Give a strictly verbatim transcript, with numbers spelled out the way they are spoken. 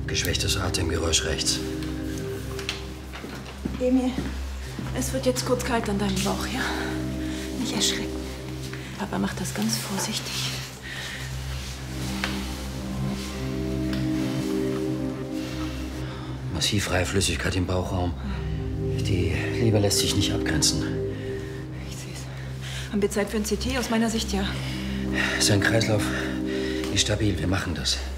Geschwächtes Atemgeräusch rechts. Emil, es wird jetzt kurz kalt an deinem Bauch, ja? Nicht erschrecken. Papa macht das ganz vorsichtig. Massiv freie Flüssigkeit im Bauchraum. Die Leber lässt sich nicht abgrenzen. Ich sehe es. Haben wir Zeit für ein C T? Aus meiner Sicht ja. Sein Kreislauf ist stabil. Wir machen das.